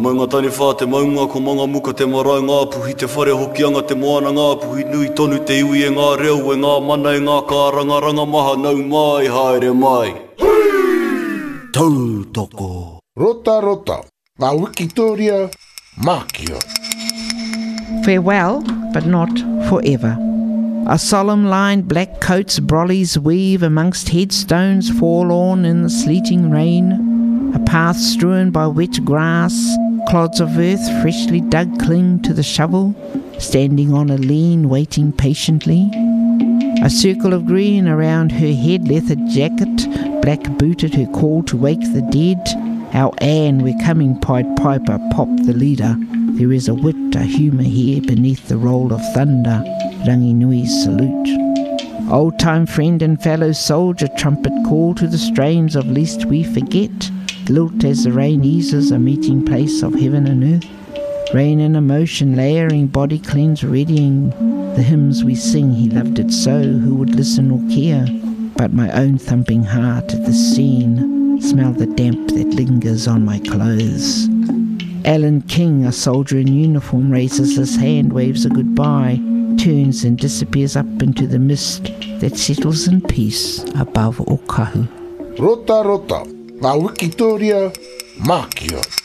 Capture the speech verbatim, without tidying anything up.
maunga tani wha te maunga ko manga muka te marae ngā puhi te whare hokianga te moana ngā puhi nui tonu te iwi e ngā reo e ngā mana e ngā kāranga ranga maha nau mai haere mai. Tautoko. Rota rota, ngā Wikitoria Makio. Farewell, but not forever. A solemn line, black coats, brollies weave amongst headstones forlorn in the sleeting rain. A path strewn by wet grass, clods of earth freshly dug cling to the shovel, standing on a lean, waiting patiently. A circle of green around her head, leather jacket, black booted, her call to wake the dead. Our Anne, we're coming, Pied Piper, pop the leader. There is a wit, a humour here beneath the roll of thunder, Rangi Nui's salute. Old-time friend and fellow soldier, trumpet call to the strains of Lest We Forget. Lilt as the rain eases, a meeting place of heaven and earth. Rain and emotion layering, body cleanse, readying the hymns we sing. He loved it so, who would listen or care? But my own thumping heart at the scene, smell the damp that lingers on my clothes. Alan King, a soldier in uniform, raises his hand, waves a goodbye, turns and disappears up into the mist that settles in peace above Okahu. Rota rota, ngā Wikitoria Makio.